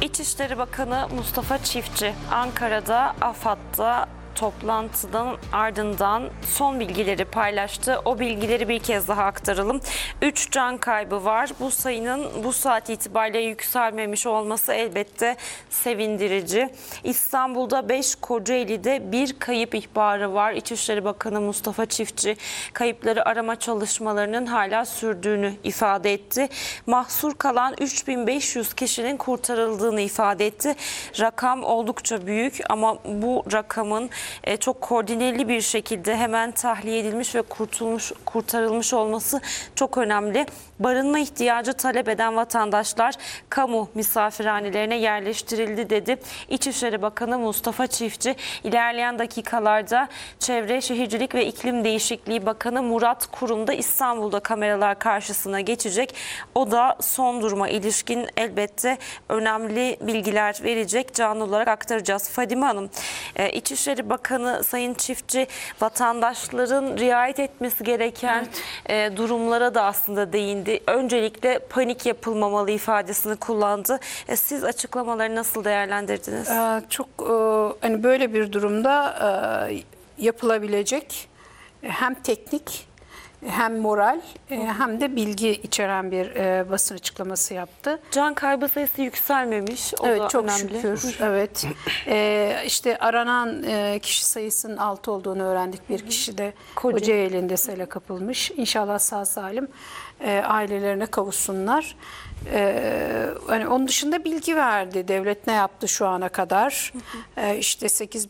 İçişleri Bakanı Mustafa Çiftçi, Ankara'da AFAD'da toplantıdan ardından son bilgileri paylaştı. O bilgileri bir kez daha aktaralım. 3 can kaybı var. Bu sayının bu saat itibariyle yükselmemiş olması elbette sevindirici. İstanbul'da 5, Kocaeli'de 1 kayıp ihbarı var. İçişleri Bakanı Mustafa Çiftçi kayıpları arama çalışmalarının hala sürdüğünü ifade etti. Mahsur kalan 3500 kişinin kurtarıldığını ifade etti. Rakam oldukça büyük ama bu rakamın çok koordineli bir şekilde hemen tahliye edilmiş ve kurtarılmış olması çok önemli. Barınma ihtiyacı talep eden vatandaşlar kamu misafirhanelerine yerleştirildi dedi. İçişleri Bakanı Mustafa Çiftçi ilerleyen dakikalarda Çevre, Şehircilik ve İklim Değişikliği Bakanı Murat Kurum da İstanbul'da kameralar karşısına geçecek. O da son duruma ilişkin elbette önemli bilgiler verecek. Canlı olarak aktaracağız. Fadime Hanım, İçişleri Bakanı Sayın Çiftçi vatandaşların riayet etmesi gereken durumlara da aslında değindi. Öncelikle panik yapılmamalı ifadesini kullandı. Siz açıklamaları nasıl değerlendirdiniz? Çok hani böyle bir durumda yapılabilecek hem teknik hem moral hem de bilgi içeren bir basın açıklaması yaptı. Can kaybı sayısı yükselmemiş. O evet, da çok önemli. şükür. Evet. İşte aranan kişi sayısının 6 olduğunu öğrendik. Bir kişi de Kocaeli'nde sele kapılmış. İnşallah sağ salim ailelerine kavuşsunlar. Hani onun dışında bilgi verdi. Devlet ne yaptı şu ana kadar? İşte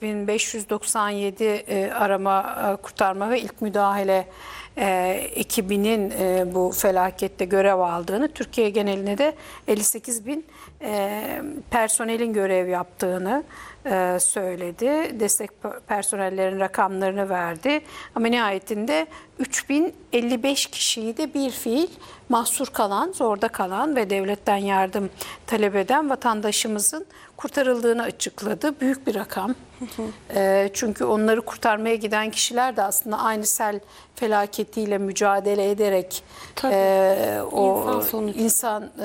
8597 arama, kurtarma ve ilk müdahale ekibinin bu felakette görev aldığını, Türkiye genelinde de 58.000 personelin görev yaptığını söyledi. Destek personellerin rakamlarını verdi. Ama nihayetinde 3055 kişiyi de bir fiil mahsur kalan, zorda kalan ve devletten yardım talep eden vatandaşımızın kurtarıldığını açıkladı. Büyük bir rakam. Çünkü onları kurtarmaya giden kişiler de aslında aynı sel felaketiyle mücadele ederek o insan